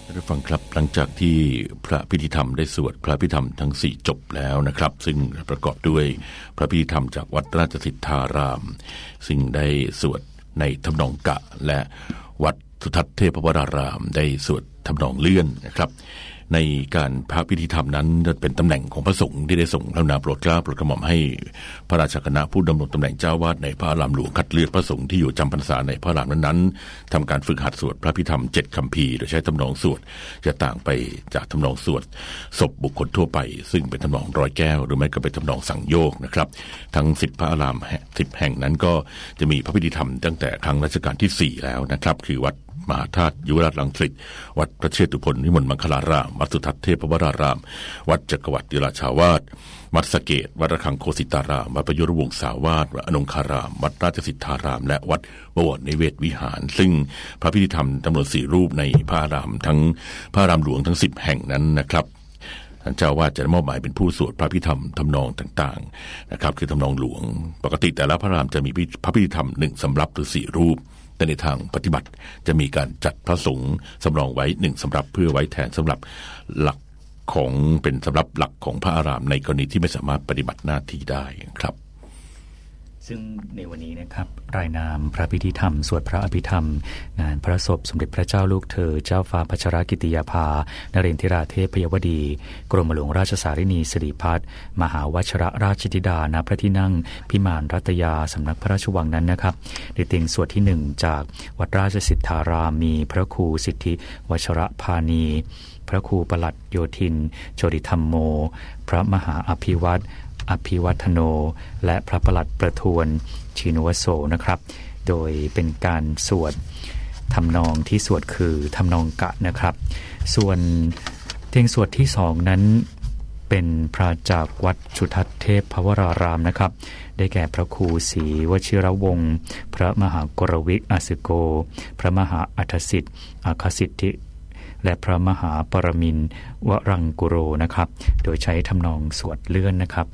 ได้ฟังครับหลังจากที่พระพิธีธรรมได้สวดพระพิธีธรรมทั้ง4จบแล้วนะครับซึ่งประกอบด้วยพระพิธีธรรมจากวัดราชสิทธารามซึ่งได้สวดในทำนองกะและวัดสุทัศน์เทพวรารามได้สวดทำนองเลื่อนนะครับในการพระพิธีธรรมนั้นจะเป็นตำแหน่งของพระสงฆ์ที่ได้ส่งพระนามโปรดเกล้าโปรดกระหม่อมให้พระราชคณะผู้ดำรงตำแหน่งเจ้าวาดในพระอารามหลวงคัดเลือกพระสงฆ์ที่อยู่จำพรรษาในพระอารามนั้นๆทำการฝึกหัดสวดพระพิธรรม7คัมภีร์โดยใช้ทำนองสวดจะต่างไปจากทำนองสวดศพบุคคลทั่วไปซึ่งเป็นทำนองร้อยแก้วหรือไม่ก็เป็นทำนองสั่งโยกนะครับทั้ง10พระอาราม10แห่งนั้นก็จะมีพระพิธีธรรมตั้งแต่ครั้งรัชกาลที่4แล้วนะครับคือวัดมหาธาตุยุวราชรังสิตวัดพระเชตุพนวิมลมังคลารามวัดสุทัศน์เทพวรารามวัดจักรวรรดิราชาวาสวัดสะเกษวัดระฆังโคสิตารามวัดประยุรวงศาวาสวัดอนงคารามวัดราชสิทธารามและวัดบวรนิเวศวิหารซึ่งพระพิธีธรรมจำนวน4รูปในพระอารามทั้งพระอารามหลวงทั้ง10แห่งนั้นนะครับท่านเจ้าวาดจะมอบหมายเป็นผู้สวดพระพิธรรมทำนองต่างๆนะครับคือทำนองหลวงปกติแต่ละพระอารามจะมีพระพิธีธรรม1สำรับหรือ4รูปแต่ในทางปฏิบัติจะมีการจัดพระสงฆ์สำรองไว้1สำรับเพื่อไว้แทนสำหรับหลักของเป็นสำรับหลักของพระอารามในกรณีที่ไม่สามารถปฏิบัติหน้าที่ได้ครับซึ่งในวันนี้นะครับรายนามพระพิธีธรรมสวดพระอภิธรรมงานพระศพสมเด็จพระเจ้าลูกเธอเจ้าฟ้าพัชรกิติยาภานเรนทิราเทพยวดีกรมหลวงราชสารินีสิริพัฒน์มหาวชิรราชธิดาณพระที่นั่งพิมานรัตยาสำนักพระราชวังนั้นนะครับได้เต็งสวดที่1จากวัดราชสิทธารามมีพระครูสิทธิวชรพานีพระครูปลัดโยธินโชติธรรมโมพระมหาอภิวัฒโนและพระปลัดประทวนชินวโสนะครับโดยเป็นการสวดทำนองที่สวดคือทำนองกะนะครับส่วนเพลงสวดที่2นั้นเป็นพระจากวัดสุทัศน์เทพวรารามนะครับได้แก่พระครูศรีวชิรวงศ์พระมหากรวิอาสิโกพระมหาอัฏฐสิทธิ์อาคสิทธิและพระมหาปรมินทร์วรังกุโรนะครับโดยใช้ทำนองสวดเลื่อนนะครับ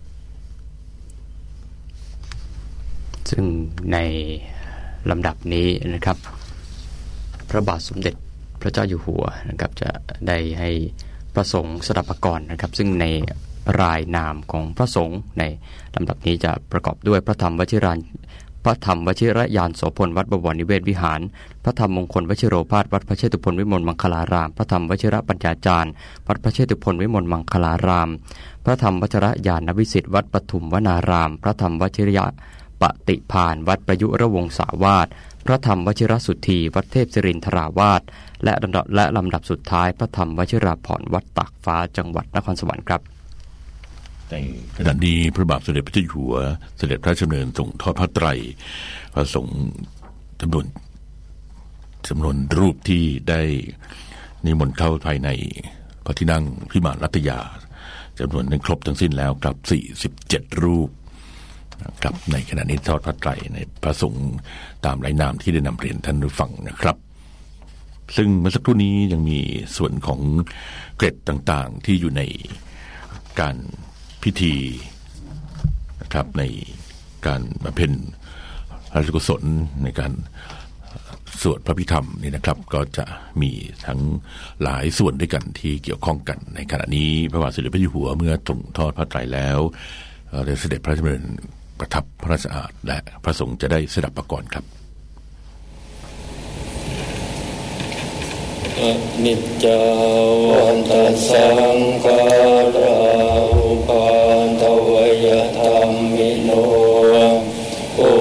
ซึ่งในลำดับนี้นะครับพระบาทสมเด็จพระเจ้าอยู่หัวนะครับจะได้ให้พระสงฆ์สดับกรนะครับซึ่งในรายนามของพระสงฆ์ในลำดับนี้จะประกอบด้วยพระธรรมวชิรยานโสพลวัดบวรนิเวศวิหารพระธรรมมงคลวชิโรภาสวัดพระเชตุพนวิมลมังคลารามพระธรรมวชิรปัญญาจารย์วัดพระเชตุพนวิมลมังคลารามพระธรรมวชิรญาณวิสิทธิ์วัดปทุมวนารามพระธรรมวชิรปฏิภาณวัดประยุรวงศาวาสพระธรรมวชิรสุทธีวัดเทพศิรินทราวาสและลำดับสุดท้ายพระธรรมวชิราภรณ์วัดตากฟ้าจังหวัดนครสวรรค์ครับในขณะนี้พระบาทสมเด็จพระเจ้าอยู่หัวเสด็จพระราชดำเนินส่งทอดพระไตรพระสงฆ์จำนวนรูปที่ได้นิมนต์เข้าภายในพระที่นั่งพิมานรัตยาจำนวนนั้นครบทั้งสิ้นแล้วกับ47รูปครับในขณะนี้ทอดพระไตรในพระสงฆ์ตามรายนามที่ได้นำเรียนท่านผู้ฟังนะครับซึ่งเมื่อสักครู่นี้ยังมีส่วนของเกร็ดต่างๆที่อยู่ในการพิธีนะครับในการบำเพ็ญพระราชกุศลในการสวดพระพิธรรมนี่นะครับก็จะมีทั้งหลายส่วนด้วยกันที่เกี่ยวข้องกันในขณะนี้พระบาทสมเด็จพระเจ้าอยู่หัวเมื่อทรงทอดพระไตรแล้วได้เสด็จพระราชดำเนินประทับพระราชอาสน์และพระสงฆ์จะได้สดับประกรณ์ครับนิจจาวันตัสสังฆา